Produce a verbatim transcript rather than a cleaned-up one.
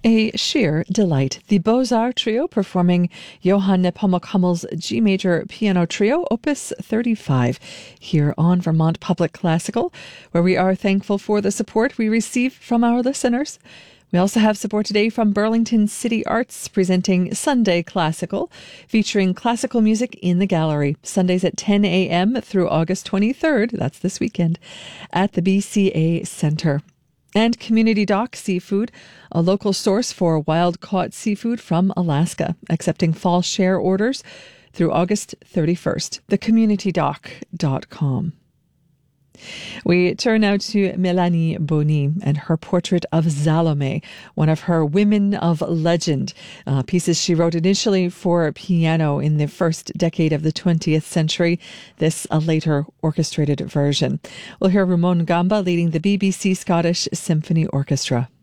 A sheer delight. The Beaux-Arts Trio performing Johann Nepomuk Hummel's G Major Piano Trio, Opus thirty-five, here on Vermont Public Classical, where we are thankful for the support we receive from our listeners. We also have support today from Burlington City Arts, presenting Sunday Classical, featuring classical music in the gallery, Sundays at ten a.m. through August twenty-third, that's this weekend, at the B C A Centre. And Community Dock Seafood, a local source for wild-caught seafood from Alaska, accepting fall share orders through August thirty-first. the community dock dot com. We turn now to Mélanie Boni and her portrait of Salome, one of her women of legend, uh, pieces she wrote initially for piano in the first decade of the twentieth century, this a later orchestrated version. We'll hear Ramon Gamba leading the B B C Scottish Symphony Orchestra.